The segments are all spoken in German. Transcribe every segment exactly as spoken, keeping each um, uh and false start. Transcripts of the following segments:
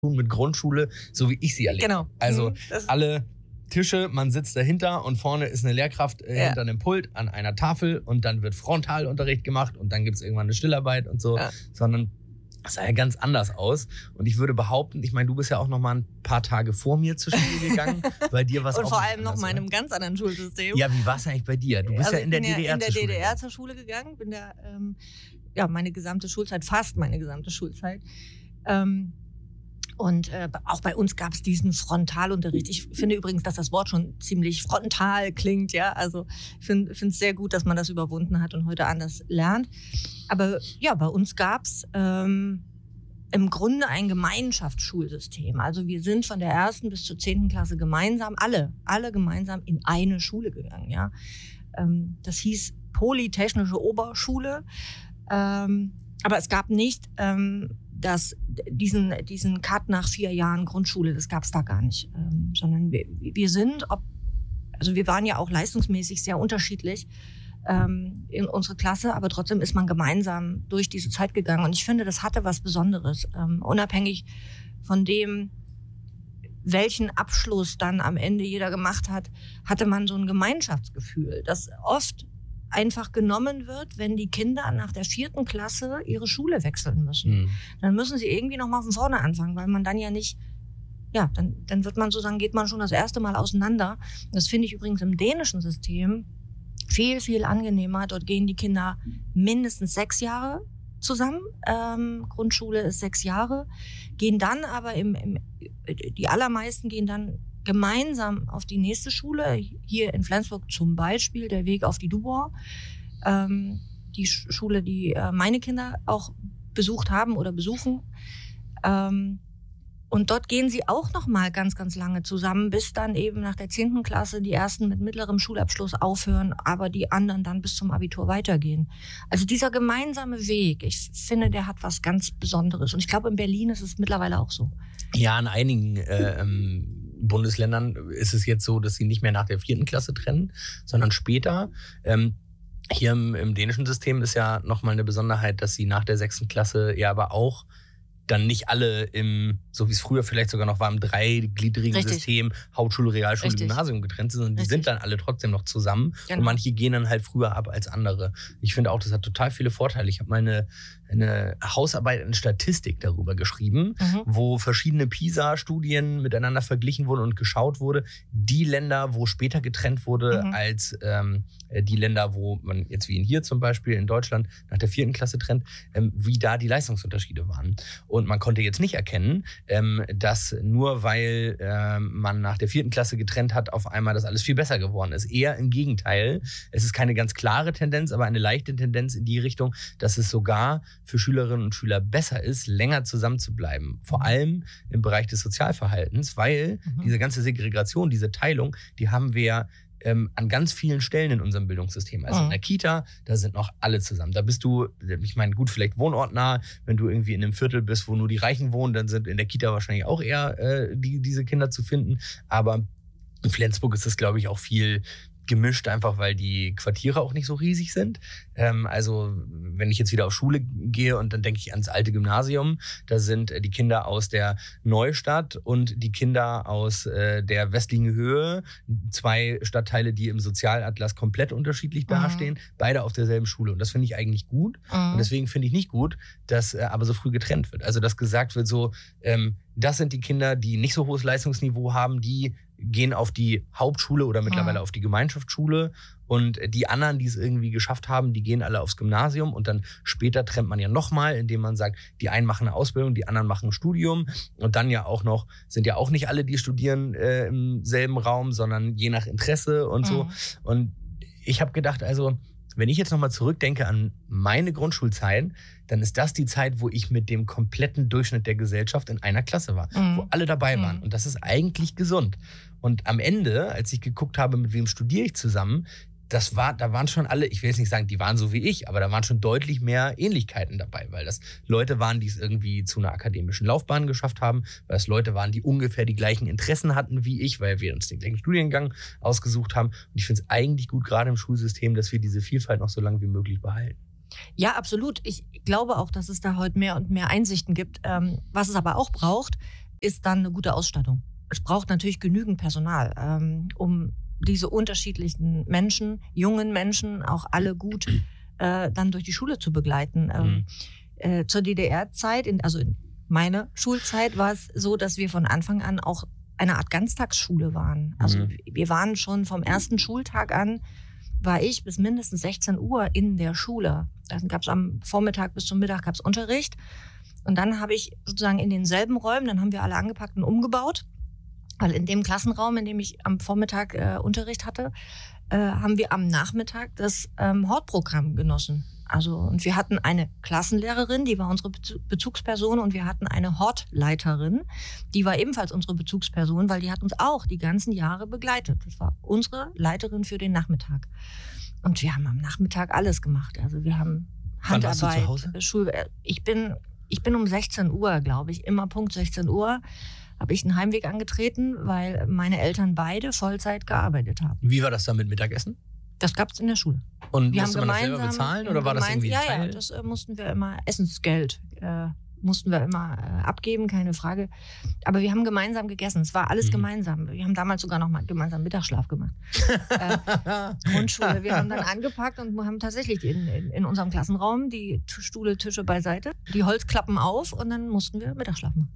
mit Grundschule, so wie ich sie erlebe. Genau. Also mhm, alle Tische, man sitzt dahinter und vorne ist eine Lehrkraft äh, ja. hinter einem Pult an einer Tafel und dann wird Frontalunterricht gemacht und dann gibt es irgendwann eine Stillarbeit und so, ja. sondern das sah ja ganz anders aus. Und ich würde behaupten, ich meine, du bist ja auch noch mal ein paar Tage vor mir zur Schule gegangen. Bei dir war es auch Und vor allem anders, noch mal in oder? einem ganz anderen Schulsystem. Ja, wie war es eigentlich bei dir? Du bist also ja in der D D R ja in der zur Schule D D R gegangen. zur Schule gegangen, bin da ähm, ja meine gesamte Schulzeit, fast meine gesamte Schulzeit. Ähm, Und äh, auch bei uns gab es diesen Frontalunterricht. Ich finde übrigens, dass das Wort schon ziemlich frontal klingt. Ja, also ich finde es sehr gut, dass man das überwunden hat und heute anders lernt. Aber ja, bei uns gab es ähm, im Grunde ein Gemeinschaftsschulsystem. Also wir sind von der ersten bis zur zehnten Klasse gemeinsam, alle, alle gemeinsam in eine Schule gegangen. Ja, ähm, das hieß Polytechnische Oberschule. Ähm, aber es gab nicht ähm, dass diesen, diesen Cut nach vier Jahren Grundschule, das gab es da gar nicht. Ähm, sondern wir, wir sind, ob, also wir waren ja auch leistungsmäßig sehr unterschiedlich ähm, in unserer Klasse, aber trotzdem ist man gemeinsam durch diese Zeit gegangen. Und ich finde, das hatte was Besonderes. Ähm, unabhängig von dem, welchen Abschluss dann am Ende jeder gemacht hat, hatte man so ein Gemeinschaftsgefühl, das oft einfach genommen wird, wenn die Kinder nach der vierten Klasse ihre Schule wechseln müssen. Mhm. Dann müssen sie irgendwie noch mal von vorne anfangen, weil man dann ja nicht, ja, dann, dann wird man so sagen, geht man schon das erste Mal auseinander. Das finde ich übrigens im dänischen System viel, viel angenehmer. Dort gehen die Kinder mindestens sechs Jahre zusammen. Ähm, Grundschule ist sechs Jahre. Gehen dann aber im, im, die allermeisten gehen dann gemeinsam auf die nächste Schule, hier in Flensburg zum Beispiel, der Weg auf die Dubois, ähm, die Schule, die äh, meine Kinder auch besucht haben oder besuchen. Ähm, und dort gehen sie auch noch mal ganz, ganz lange zusammen, bis dann eben nach der zehnten Klasse die ersten mit mittlerem Schulabschluss aufhören, aber die anderen dann bis zum Abitur weitergehen. Also dieser gemeinsame Weg, ich finde, der hat was ganz Besonderes. Und ich glaube, in Berlin ist es mittlerweile auch so. Ja, in einigen äh, ähm Bundesländern ist es jetzt so, dass sie nicht mehr nach der vierten Klasse trennen, sondern später. Ähm, hier im, im dänischen System ist ja nochmal eine Besonderheit, dass sie nach der sechsten Klasse ja aber auch dann nicht alle im, so wie es früher vielleicht sogar noch war, im dreigliedrigen Richtig. System, Hauptschule, Realschule, Richtig. Gymnasium getrennt sind, sondern die Richtig. sind dann alle trotzdem noch zusammen. Genau. Und manche gehen dann halt früher ab als andere. Ich finde auch, das hat total viele Vorteile. Ich habe mal eine, eine Hausarbeit in Statistik darüber geschrieben, Mhm. wo verschiedene PISA-Studien miteinander verglichen wurden und geschaut wurde, die Länder, wo später getrennt wurde, Mhm. als ähm, die Länder, wo man jetzt wie in hier zum Beispiel in Deutschland nach der vierten Klasse trennt, ähm, wie da die Leistungsunterschiede waren. Und man konnte jetzt nicht erkennen, ähm, dass nur weil ähm, man nach der vierten Klasse getrennt hat, auf einmal das alles viel besser geworden ist. Eher im Gegenteil. Es ist keine ganz klare Tendenz, aber eine leichte Tendenz in die Richtung, dass es sogar für Schülerinnen und Schüler besser ist, länger zusammen zu bleiben. Vor allem im Bereich des Sozialverhaltens, weil Mhm. diese ganze Segregation, diese Teilung, die haben wir ja ähm, an ganz vielen Stellen in unserem Bildungssystem. Also Mhm. in der Kita, da sind noch alle zusammen. Da bist du, ich meine, gut, vielleicht wohnortnah. Wenn du irgendwie in einem Viertel bist, wo nur die Reichen wohnen, dann sind in der Kita wahrscheinlich auch eher äh, die, diese Kinder zu finden. Aber in Flensburg ist das, glaube ich, auch viel gemischt, einfach weil die Quartiere auch nicht so riesig sind. Ähm, also wenn ich jetzt wieder auf Schule gehe und dann denke ich ans alte Gymnasium, da sind die Kinder aus der Neustadt und die Kinder aus äh, der westlichen Höhe, zwei Stadtteile, die im Sozialatlas komplett unterschiedlich Mhm. dastehen, beide auf derselben Schule. Und das finde ich eigentlich gut. Mhm. Und deswegen finde ich nicht gut, dass äh, aber so früh getrennt wird. Also dass gesagt wird so, ähm, das sind die Kinder, die nicht so hohes Leistungsniveau haben, die gehen auf die Hauptschule oder mittlerweile Mhm. auf die Gemeinschaftsschule und die anderen, die es irgendwie geschafft haben, die gehen alle aufs Gymnasium und dann später trennt man ja nochmal, indem man sagt, die einen machen eine Ausbildung, die anderen machen ein Studium und dann ja auch noch, sind ja auch nicht alle, die studieren äh, im selben Raum, sondern je nach Interesse und so. Mhm. Und ich habe gedacht, also wenn ich jetzt nochmal zurückdenke an meine Grundschulzeit, dann ist das die Zeit, wo ich mit dem kompletten Durchschnitt der Gesellschaft in einer Klasse war, Mhm. wo alle dabei waren. Mhm. Und das ist eigentlich gesund. Und am Ende, als ich geguckt habe, mit wem studiere ich zusammen, das war, da waren schon alle, ich will jetzt nicht sagen, die waren so wie ich, aber da waren schon deutlich mehr Ähnlichkeiten dabei, weil das Leute waren, die es irgendwie zu einer akademischen Laufbahn geschafft haben, weil es Leute waren, die ungefähr die gleichen Interessen hatten wie ich, weil wir uns den gleichen Studiengang ausgesucht haben. Und ich finde es eigentlich gut, gerade im Schulsystem, dass wir diese Vielfalt noch so lange wie möglich behalten. Ja, absolut. Ich glaube auch, dass es da heute mehr und mehr Einsichten gibt. Ähm, was es aber auch braucht, ist dann eine gute Ausstattung. Es braucht natürlich genügend Personal, ähm, um diese unterschiedlichen Menschen, jungen Menschen, auch alle gut äh, dann durch die Schule zu begleiten. Ähm, mhm. äh, zur D D R-Zeit, in, also in meiner Schulzeit, war es so, dass wir von Anfang an auch eine Art Ganztagsschule waren. Also mhm. wir waren schon vom ersten Schultag an, war ich bis mindestens sechzehn Uhr in der Schule. Dann gab es am Vormittag bis zum Mittag gab's Unterricht. Und dann habe ich sozusagen in denselben Räumen, dann haben wir alle angepackt und umgebaut. Weil in dem Klassenraum, in dem ich am Vormittag äh, Unterricht hatte, äh, haben wir am Nachmittag das ähm, Hortprogramm genossen. Also, und wir hatten eine Klassenlehrerin, die war unsere Bezugsperson, und wir hatten eine Hortleiterin, die war ebenfalls unsere Bezugsperson, weil die hat uns auch die ganzen Jahre begleitet. Das war unsere Leiterin für den Nachmittag. Und wir haben am Nachmittag alles gemacht. Also wir haben Wann warst du Handarbeit, zu Hause? Schul. Ich bin, ich bin um sechzehn Uhr, glaube ich, immer Punkt sechzehn Uhr, habe ich einen Heimweg angetreten, weil meine Eltern beide Vollzeit gearbeitet haben. Wie war das dann mit Mittagessen? Das gab es in der Schule. Und wir musste haben man das selber bezahlen oder war das irgendwie ein Teil? Ja, ja, das äh, mussten wir immer, Essensgeld äh, mussten wir immer äh, abgeben, keine Frage. Aber wir haben gemeinsam gegessen, es war alles mhm. gemeinsam. Wir haben damals sogar noch mal gemeinsam Mittagsschlaf gemacht. äh, Grundschule, wir haben dann angepackt und haben tatsächlich in, in, in unserem Klassenraum die Stühle, Tische beiseite, die Holzklappen auf, und dann mussten wir Mittagsschlaf machen.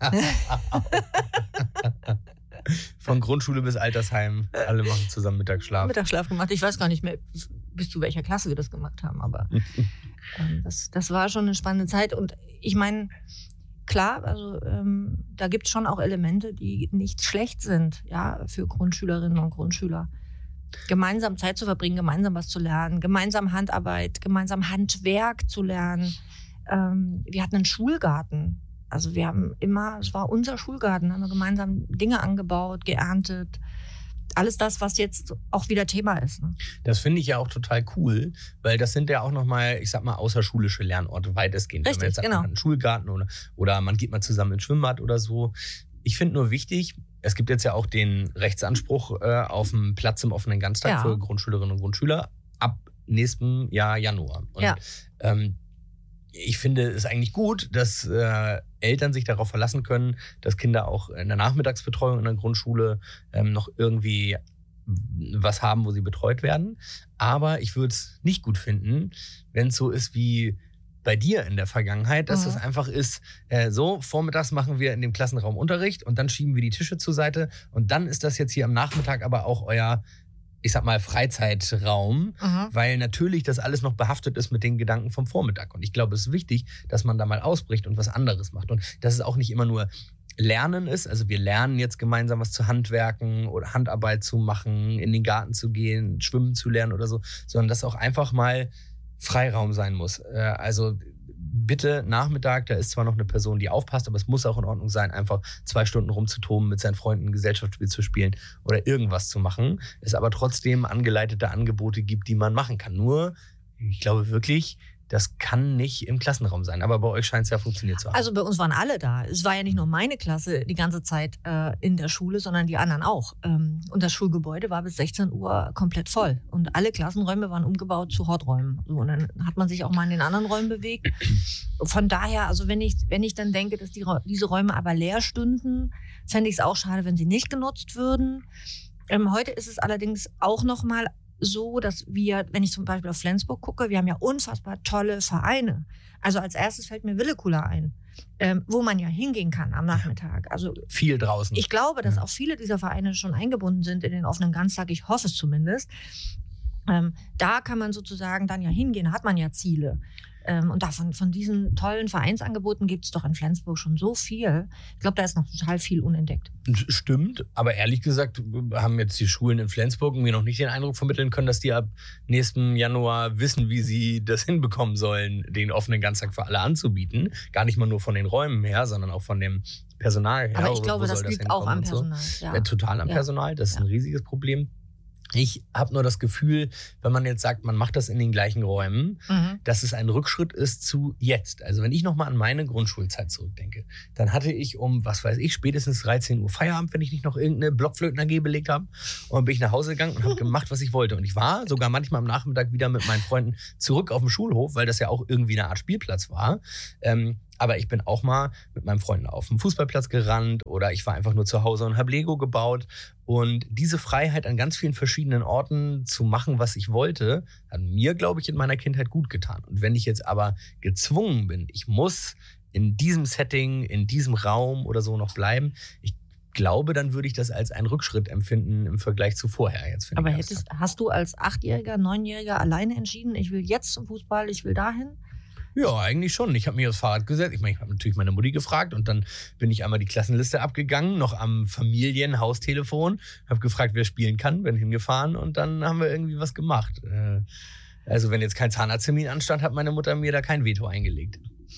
Von Grundschule bis Altersheim, alle machen zusammen Mittagsschlaf. Mittagsschlaf gemacht. Ich weiß gar nicht mehr, bis zu welcher Klasse wir das gemacht haben, aber ähm, das, das war schon eine spannende Zeit. Und ich meine, klar, also ähm, da gibt es schon auch Elemente, die nicht schlecht sind, ja, für Grundschülerinnen und Grundschüler. Gemeinsam Zeit zu verbringen, gemeinsam was zu lernen, gemeinsam Handarbeit, gemeinsam Handwerk zu lernen. Ähm, wir hatten einen Schulgarten. Also wir haben immer, es war unser Schulgarten, haben wir gemeinsam Dinge angebaut, geerntet. Alles das, was jetzt auch wieder Thema ist. Ne? Das finde ich ja auch total cool, weil das sind ja auch nochmal, ich sag mal, außerschulische Lernorte weitestgehend. Richtig, Wenn man jetzt sagt, genau. man hat einen Schulgarten oder, oder man geht mal zusammen ins Schwimmbad oder so. Ich finde nur wichtig, es gibt jetzt ja auch den Rechtsanspruch äh, auf dem Platz im offenen Ganztag ja. für Grundschülerinnen und Grundschüler ab nächstem Jahr Januar. Und, ja. ähm, ich finde es eigentlich gut, dass äh, Eltern sich darauf verlassen können, dass Kinder auch in der Nachmittagsbetreuung in der Grundschule ähm, noch irgendwie was haben, wo sie betreut werden. Aber ich würde es nicht gut finden, wenn es so ist wie bei dir in der Vergangenheit, dass es mhm. einfach ist, äh, so, vormittags machen wir in dem Klassenraum Unterricht und dann schieben wir die Tische zur Seite und dann ist das jetzt hier am Nachmittag aber auch euer, ich sag mal, Freizeitraum, mhm. weil natürlich das alles noch behaftet ist mit den Gedanken vom Vormittag. Und ich glaube, es ist wichtig, dass man da mal ausbricht und was anderes macht. Und dass es auch nicht immer nur Lernen ist. Also wir lernen jetzt gemeinsam was zu handwerken oder Handarbeit zu machen, in den Garten zu gehen, schwimmen zu lernen oder so, sondern dass auch einfach mal Freiraum sein muss. Also bitte Nachmittag, da ist zwar noch eine Person, die aufpasst, aber es muss auch in Ordnung sein, einfach zwei Stunden rumzutoben, mit seinen Freunden ein Gesellschaftsspiel zu spielen oder irgendwas zu machen. Es aber trotzdem angeleitete Angebote gibt, die man machen kann. Nur, ich glaube wirklich, das kann nicht im Klassenraum sein. Aber bei euch scheint es ja funktioniert zu haben. Also bei uns waren alle da. Es war ja nicht nur meine Klasse die ganze Zeit äh, in der Schule, sondern die anderen auch. Ähm, und das Schulgebäude war bis sechzehn Uhr komplett voll. Und alle Klassenräume waren umgebaut zu Horträumen. So, und dann hat man sich auch mal in den anderen Räumen bewegt. Von daher, also wenn ich, wenn ich dann denke, dass die, diese Räume aber leer stünden, fände ich es auch schade, wenn sie nicht genutzt würden. Ähm, heute ist es allerdings auch noch mal so, dass wir, wenn ich zum Beispiel auf Flensburg gucke, wir haben ja unfassbar tolle Vereine. Also als erstes fällt mir Willekula ein, ähm, wo man ja hingehen kann am Nachmittag. Also viel draußen. Ich glaube, dass ja. auch viele dieser Vereine schon eingebunden sind in den offenen Ganztag. Ich hoffe es zumindest. Ähm, da kann man sozusagen dann ja hingehen, hat man ja Ziele. Ähm, und davon, von diesen tollen Vereinsangeboten gibt es doch in Flensburg schon so viel. Ich glaube, da ist noch total viel unentdeckt. Stimmt, aber ehrlich gesagt haben jetzt die Schulen in Flensburg mir noch nicht den Eindruck vermitteln können, dass die ab nächsten Januar wissen, wie sie das hinbekommen sollen, den offenen Ganztag für alle anzubieten. Gar nicht mal nur von den Räumen her, sondern auch von dem Personal her. Aber ich glaube, das liegt auch am Personal. So. Ja. Ja, total am ja. Personal, das ist ja. ein riesiges Problem. Ich habe nur das Gefühl, wenn man jetzt sagt, man macht das in den gleichen Räumen, mhm. dass es ein Rückschritt ist zu jetzt. Also wenn ich nochmal an meine Grundschulzeit zurückdenke, dann hatte ich um, was weiß ich, spätestens dreizehn Uhr Feierabend, wenn ich nicht noch irgendeine Blockflöten-A G belegt habe. Und dann bin ich nach Hause gegangen und habe gemacht, was ich wollte. Und ich war sogar manchmal am Nachmittag wieder mit meinen Freunden zurück auf dem Schulhof, weil das ja auch irgendwie eine Art Spielplatz war. Ähm, Aber ich bin auch mal mit meinen Freunden auf dem Fußballplatz gerannt oder ich war einfach nur zu Hause und habe Lego gebaut. Und diese Freiheit an ganz vielen verschiedenen Orten zu machen, was ich wollte, hat mir, glaube ich, in meiner Kindheit gut getan. Und wenn ich jetzt aber gezwungen bin, ich muss in diesem Setting, in diesem Raum oder so noch bleiben, ich glaube, dann würde ich das als einen Rückschritt empfinden im Vergleich zu vorher. Jetzt aber hättest, hast du als Achtjähriger, Neunjähriger alleine entschieden, ich will jetzt zum Fußball, ich will dahin? Ja, eigentlich schon. Ich habe mir aufs Fahrrad gesetzt. Ich meine, ich habe natürlich meine Mutti gefragt und dann bin ich einmal die Klassenliste abgegangen, noch am Familienhaustelefon, habe gefragt, wer spielen kann, bin hingefahren und dann haben wir irgendwie was gemacht. Also wenn jetzt kein Zahnarzttermin anstand, hat meine Mutter mir da kein Veto eingelegt.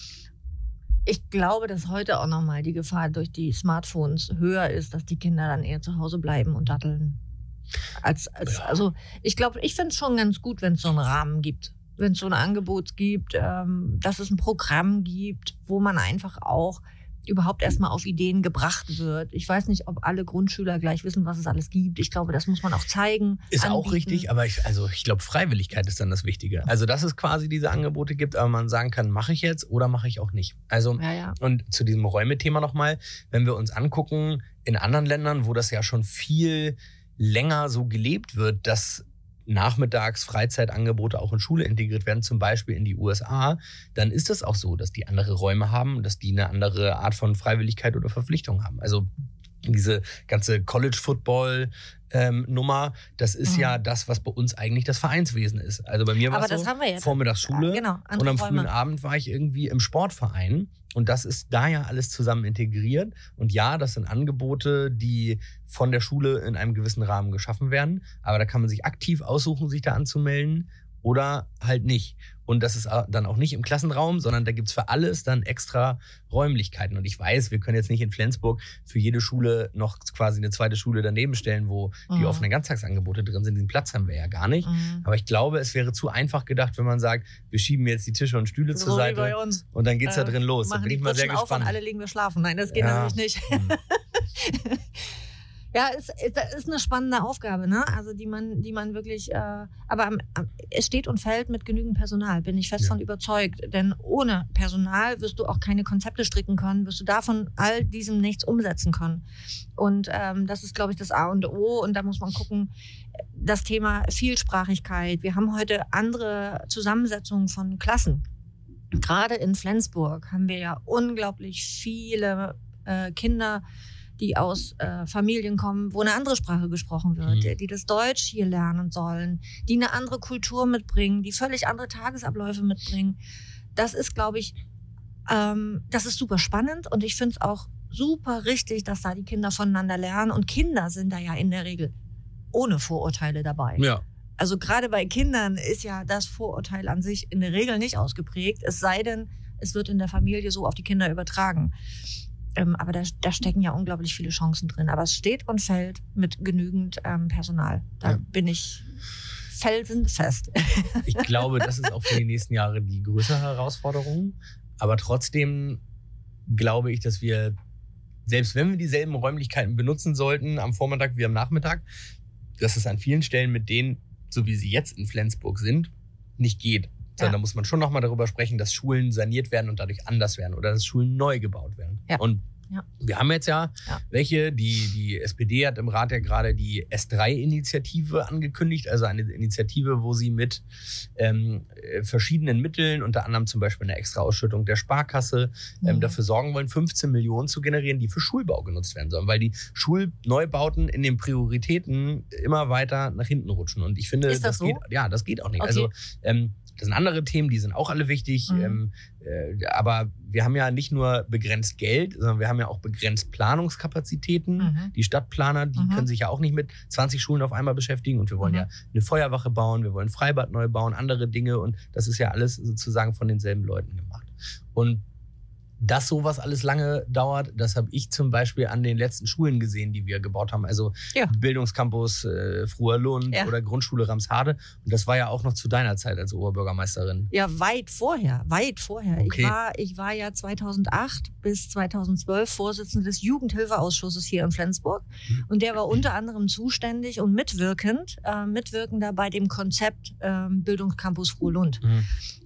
Ich glaube, dass heute auch nochmal die Gefahr durch die Smartphones höher ist, dass die Kinder dann eher zu Hause bleiben und datteln. Als, als, ja. Also ich glaube, ich finde es schon ganz gut, wenn es so einen Rahmen gibt. Wenn es so ein Angebot gibt, ähm, dass es ein Programm gibt, wo man einfach auch überhaupt erstmal auf Ideen gebracht wird. Ich weiß nicht, ob alle Grundschüler gleich wissen, was es alles gibt. Ich glaube, das muss man auch zeigen. Ist anbieten. Auch richtig, aber ich, also ich glaube, Freiwilligkeit ist dann das Wichtige. Also, dass es quasi diese Angebote gibt, aber man sagen kann, mache ich jetzt oder mache ich auch nicht. Also, ja, ja. Und zu diesem Räumethema nochmal, wenn wir uns angucken, in anderen Ländern, wo das ja schon viel länger so gelebt wird, dass Nachmittags Freizeitangebote auch in Schule integriert werden, zum Beispiel in die U S A, dann ist es auch so, dass die andere Räume haben, dass die eine andere Art von Freiwilligkeit oder Verpflichtung haben. Also diese ganze College-Football-Nummer, ähm, das ist mhm. ja das, was bei uns eigentlich das Vereinswesen ist. Also bei mir war es so, Vormittagsschule ja, genau, und am frühen Räume. Abend war ich irgendwie im Sportverein und das ist da ja alles zusammen integriert. Und ja, das sind Angebote, die von der Schule in einem gewissen Rahmen geschaffen werden, aber da kann man sich aktiv aussuchen, sich da anzumelden oder halt nicht. Und das ist dann auch nicht im Klassenraum, sondern da gibt's für alles dann extra Räumlichkeiten. Und ich weiß, wir können jetzt nicht in Flensburg für jede Schule noch quasi eine zweite Schule daneben stellen, wo mhm. die offenen Ganztagsangebote drin sind. Den Platz haben wir ja gar nicht. Mhm. Aber ich glaube, es wäre zu einfach gedacht, wenn man sagt, wir schieben jetzt die Tische und Stühle so zur Seite bei uns. Und dann geht's äh, da drin los. Da bin ich mal sehr gespannt. Auf und alle legen wir schlafen. Nein, das geht ja. natürlich nicht. Mhm. Ja, es ist eine spannende Aufgabe, ne? Also die man, die man wirklich, äh, aber am, am, es steht und fällt mit genügend Personal, bin ich fest ja. von überzeugt. Denn ohne Personal wirst du auch keine Konzepte stricken können, wirst du davon all diesem nichts umsetzen können. Und ähm, das ist, glaube ich, das A und O. Und da muss man gucken, das Thema Vielsprachigkeit. Wir haben heute andere Zusammensetzungen von Klassen. Gerade in Flensburg haben wir ja unglaublich viele äh, Kinder, die aus äh, Familien kommen, wo eine andere Sprache gesprochen wird, mhm. die das Deutsch hier lernen sollen, die eine andere Kultur mitbringen, die völlig andere Tagesabläufe mitbringen. Das ist, glaube ich, ähm, das ist super spannend und ich finde es auch super richtig, dass da die Kinder voneinander lernen und Kinder sind da ja in der Regel ohne Vorurteile dabei. Ja. Also gerade bei Kindern ist ja das Vorurteil an sich in der Regel nicht ausgeprägt, es sei denn, es wird in der Familie so auf die Kinder übertragen. Ähm, aber da, da stecken ja unglaublich viele Chancen drin. Aber es steht und fällt mit genügend ähm, Personal. Da ja. bin ich felsenfest. Ich glaube, das ist auch für die nächsten Jahre die größere Herausforderung. Aber trotzdem glaube ich, dass wir, selbst wenn wir dieselben Räumlichkeiten benutzen sollten, am Vormittag wie am Nachmittag, dass es an vielen Stellen mit denen, so wie sie jetzt in Flensburg sind, nicht geht. Sondern ja. da muss man schon nochmal darüber sprechen, dass Schulen saniert werden und dadurch anders werden oder dass Schulen neu gebaut werden. Ja. Und ja. wir haben jetzt ja, ja. welche, die, die S P D hat im Rat ja gerade die S drei Initiative angekündigt, also eine Initiative, wo sie mit ähm, verschiedenen Mitteln, unter anderem zum Beispiel eine extra Ausschüttung der Sparkasse, ähm, mhm. dafür sorgen wollen, fünfzehn Millionen zu generieren, die für Schulbau genutzt werden sollen, weil die Schulneubauten in den Prioritäten immer weiter nach hinten rutschen. Und ich finde, Ist das, das so? geht, ja, das geht auch nicht. Okay. Also ähm, das sind andere Themen, die sind auch alle wichtig. Mhm. Ähm, äh, aber wir haben ja nicht nur begrenzt Geld, sondern wir haben ja auch begrenzt Planungskapazitäten. Mhm. Die Stadtplaner, die mhm. können sich ja auch nicht mit zwanzig Schulen auf einmal beschäftigen. Und wir wollen mhm. ja eine Feuerwache bauen, wir wollen ein Freibad neu bauen, andere Dinge. Und das ist ja alles sozusagen von denselben Leuten gemacht. Und dass sowas alles lange dauert, das habe ich zum Beispiel an den letzten Schulen gesehen, die wir gebaut haben. Also ja. Bildungscampus äh, Fruerlund ja. oder Grundschule Ramsharde. Und das war ja auch noch zu deiner Zeit als Oberbürgermeisterin. Ja, weit vorher, weit vorher. Okay. Ich war, ich war ja zweitausendacht bis zweitausendzwölf Vorsitzende des Jugendhilfeausschusses hier in Flensburg. Mhm. Und der war unter anderem zuständig und mitwirkend, äh, mitwirkender bei dem Konzept äh, Bildungscampus Fruerlund. Mhm. Und ich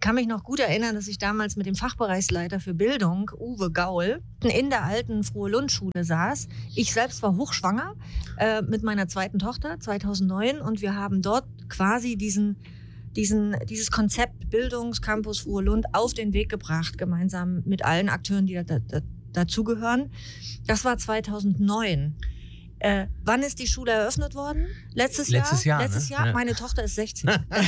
kann mich noch gut erinnern, dass ich damals mit dem Fachbereichsleiter für Bildung, Uwe Gaul, in der alten Frohe-Lund-Schule saß. Ich selbst war hochschwanger äh, mit meiner zweiten Tochter zweitausendneun und wir haben dort quasi diesen, diesen, dieses Konzept Bildungscampus Frohe-Lund auf den Weg gebracht, gemeinsam mit allen Akteuren, die da, da, dazugehören. Das war zweitausendneun. Äh, wann ist die Schule eröffnet worden? Letztes Jahr? Letztes Jahr, Letztes ne? Jahr. Ja. Meine Tochter ist sechzehn.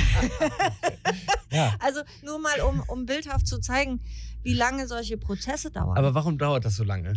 Ja. Also nur mal, um, um bildhaft zu zeigen, wie lange solche Prozesse dauern. Aber warum dauert das so lange?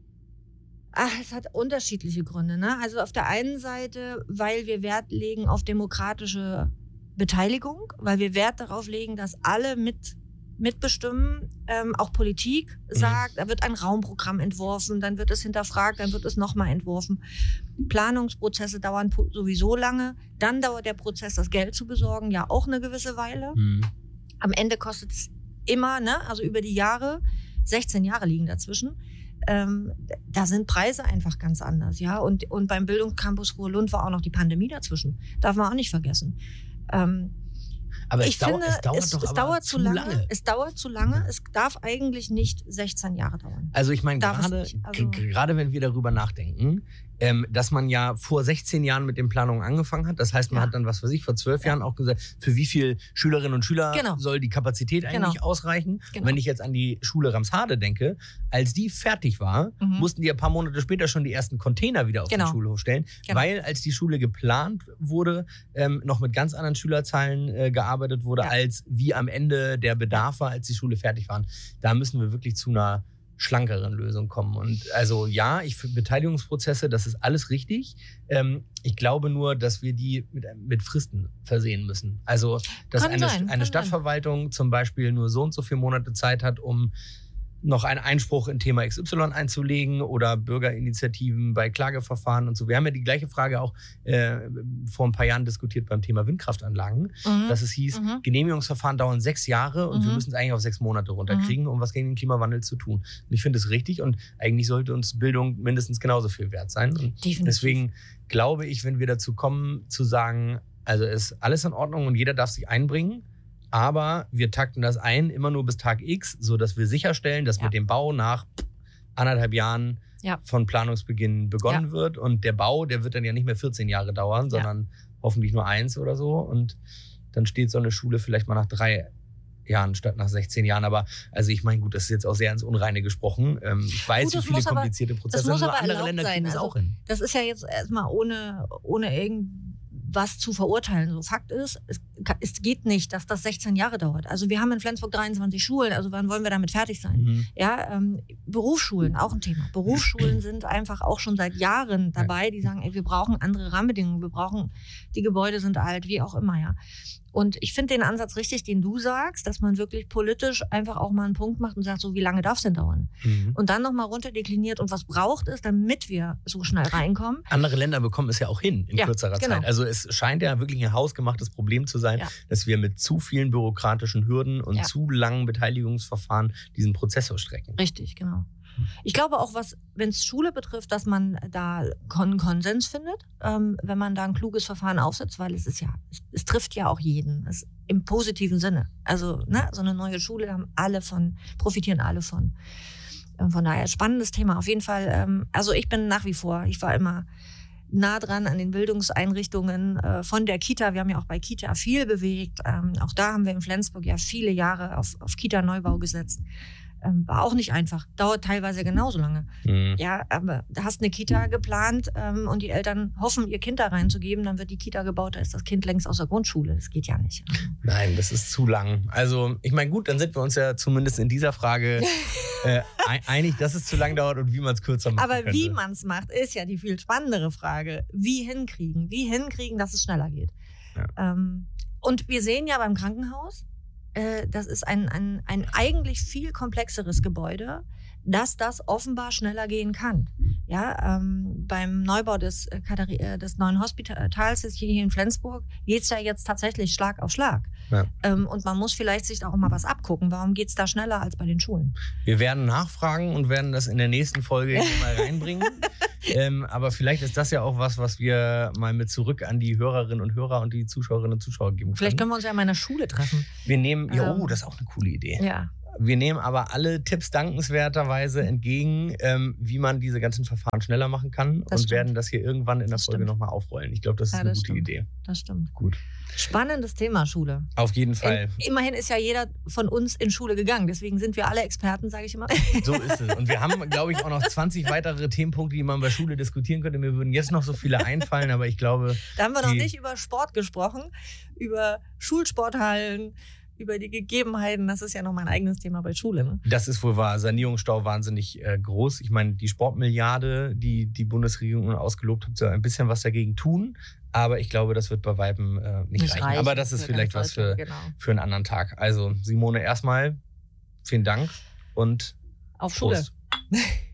Ach, es hat unterschiedliche Gründe. Ne? Also auf der einen Seite, weil wir Wert legen auf demokratische Beteiligung, weil wir Wert darauf legen, dass alle mit mitbestimmen, ähm, auch Politik sagt, mhm. da wird ein Raumprogramm entworfen, dann wird es hinterfragt, dann wird es nochmal entworfen. Planungsprozesse dauern sowieso lange. Dann dauert der Prozess, das Geld zu besorgen, ja auch eine gewisse Weile. Mhm. Am Ende kostet es immer, ne, also über die Jahre, sechzehn Jahre liegen dazwischen, ähm, da sind Preise einfach ganz anders. Ja? Und, und beim Bildungscampus Ruhr-Lund war auch noch die Pandemie dazwischen. Darf man auch nicht vergessen. Ähm, Aber es, ich dau- finde, es dauert es, doch es aber dauert zu zu lange. lange. Es dauert zu lange. Es darf eigentlich nicht sechzehn Jahre dauern. Also ich meine, Darf es gerade nicht. Also- g- gerade wenn wir darüber nachdenken, ähm, dass man ja vor sechzehn Jahren mit den Planungen angefangen hat. Das heißt, man Ja. hat dann, was weiß ich, vor zwölf Ja. Jahren auch gesagt, für wie viele Schülerinnen und Schüler Genau. soll die Kapazität eigentlich Genau. ausreichen. Genau. Und wenn ich jetzt an die Schule Ramsharde denke, als die fertig war, Mhm. mussten die ein paar Monate später schon die ersten Container wieder auf Genau. den Schulhof stellen, Genau. weil als die Schule geplant wurde, ähm, noch mit ganz anderen Schülerzahlen äh, gearbeitet wurde, Ja. als wie am Ende der Bedarf war, als die Schule fertig war. Da müssen wir wirklich zu einer schlankeren Lösung kommen. Und also ja, ich finde Beteiligungsprozesse, das ist alles richtig. Ähm, ich glaube nur, dass wir die mit, mit Fristen versehen müssen. Also, dass Kann eine, sein, eine kann Stadtverwaltung zum Beispiel nur so und so viele Monate Zeit hat, um noch einen Einspruch in Thema X Y einzulegen oder Bürgerinitiativen bei Klageverfahren und so. Wir haben ja die gleiche Frage auch äh, vor ein paar Jahren diskutiert beim Thema Windkraftanlagen, Mhm. dass es hieß, Mhm. Genehmigungsverfahren dauern sechs Jahre und Mhm. wir müssen es eigentlich auf sechs Monate runterkriegen, um was gegen den Klimawandel zu tun. Und ich finde es richtig und eigentlich sollte uns Bildung mindestens genauso viel wert sein. Und Definitiv. deswegen glaube ich, wenn wir dazu kommen, zu sagen, also ist alles in Ordnung und jeder darf sich einbringen, aber wir takten das ein, immer nur bis Tag X, sodass wir sicherstellen, dass Ja. mit dem Bau nach anderthalb Jahren Ja. von Planungsbeginn begonnen Ja. wird. Und der Bau, der wird dann ja nicht mehr vierzehn Jahre dauern, sondern hoffentlich nur eins oder so. Und dann steht so eine Schule vielleicht mal nach drei Jahren statt nach sechzehn Jahren. Aber also ich meine, gut, das ist jetzt auch sehr ins Unreine gesprochen. Ähm, ich weiß, Gut, das wie viele muss aber- komplizierte Prozesse muss nur aber andere erlaubt Länder sein. kriegen es Also- auch hin. Das ist ja jetzt erstmal ohne, ohne irgendwas zu verurteilen. So Fakt ist, es, ka- es geht nicht, dass das sechzehn Jahre dauert. Also wir haben in Flensburg dreiundzwanzig Schulen, also wann wollen wir damit fertig sein? Mhm. Ja, ähm, Berufsschulen, auch ein Thema. Berufsschulen sind einfach auch schon seit Jahren dabei, die sagen, ey, wir brauchen andere Rahmenbedingungen, wir brauchen, die Gebäude sind alt, wie auch immer, ja. Und ich finde den Ansatz richtig, den du sagst, dass man wirklich politisch einfach auch mal einen Punkt macht und sagt, so wie lange darf es denn dauern? Mhm. Und dann nochmal runterdekliniert und was braucht es, damit wir so schnell reinkommen. Andere Länder bekommen es ja auch hin in Ja, kürzerer genau. Zeit. Also es scheint ja wirklich ein hausgemachtes Problem zu sein, Ja. dass wir mit zu vielen bürokratischen Hürden und Ja. zu langen Beteiligungsverfahren diesen Prozess ausstrecken. Richtig, genau. Ich glaube auch, was, wenn es Schule betrifft, dass man da einen Konsens findet, ähm, wenn man da ein kluges Verfahren aufsetzt, weil es ist ja, es, es trifft ja auch jeden, es, im positiven Sinne. Also ne, so eine neue Schule haben alle von, profitieren alle von. Ähm, von daher spannendes Thema. Auf jeden Fall. Ähm, also ich bin nach wie vor, ich war immer nah dran an den Bildungseinrichtungen äh, von der Kita. Wir haben ja auch bei Kita viel bewegt. Ähm, auch da haben wir in Flensburg ja viele Jahre auf, auf Kita-Neubau gesetzt. Ähm, war auch nicht einfach. Dauert teilweise genauso lange. Mhm. Ja, aber du hast eine Kita geplant ähm, und die Eltern hoffen, ihr Kind da reinzugeben. Dann wird die Kita gebaut, da ist das Kind längst aus der Grundschule. Das geht ja nicht. Nein, das ist zu lang. Also ich meine, gut, dann sind wir uns ja zumindest in dieser Frage äh, einig, dass es zu lang dauert und wie man es kürzer machen Aber könnte. wie man es macht, ist ja die viel spannendere Frage. Wie hinkriegen? Wie hinkriegen, dass es schneller geht? Ja. Ähm, und wir sehen ja beim Krankenhaus, äh, das ist ein, ein, ein eigentlich viel komplexeres Gebäude, dass das offenbar schneller gehen kann. Ja, ähm, beim Neubau des, äh, Katari- äh, des neuen Hospitals hier in Flensburg geht es ja jetzt tatsächlich Schlag auf Schlag. Ja. Ähm, und man muss vielleicht sich auch mal was abgucken. Warum geht es da schneller als bei den Schulen? Wir werden nachfragen und werden das in der nächsten Folge hier mal reinbringen. ähm, aber vielleicht ist das ja auch was, was wir mal mit zurück an die Hörerinnen und Hörer und die Zuschauerinnen und Zuschauer geben können. Vielleicht können wir uns ja mal in der Schule treffen. Wir nehmen, ja, Ähm, oh, das ist auch eine coole Idee. Ja. Wir nehmen aber alle Tipps dankenswerterweise entgegen, ähm, wie man diese ganzen Verfahren schneller machen kann Das und stimmt. werden das hier irgendwann in der Das Folge stimmt. nochmal aufrollen. Ich glaube, das ist Ja, eine das gute stimmt. Idee. Das stimmt. Gut. Spannendes Thema, Schule. Auf jeden Fall. In, immerhin ist ja jeder von uns in Schule gegangen. Deswegen sind wir alle Experten, sage ich immer. So ist es. Und wir haben, glaube ich, auch noch zwanzig weitere Themenpunkte, die man bei Schule diskutieren könnte. Mir würden jetzt noch so viele einfallen, aber ich glaube... Da haben wir noch die- nicht über Sport gesprochen, über Schulsporthallen, über die Gegebenheiten. Das ist ja noch mein eigenes Thema bei Schule. Ne? Das ist wohl wahr. Sanierungsstau wahnsinnig äh, groß. Ich meine, die Sportmilliarde, die die Bundesregierung nun ausgelobt hat, soll ein bisschen was dagegen tun. Aber ich glaube, das wird bei Weitem äh, nicht, Nicht reichen. reichen Aber das ist für vielleicht ganz was für, Deutschland, genau. für einen anderen Tag. Also Simone, erstmal vielen Dank und Auf Schule. Prost.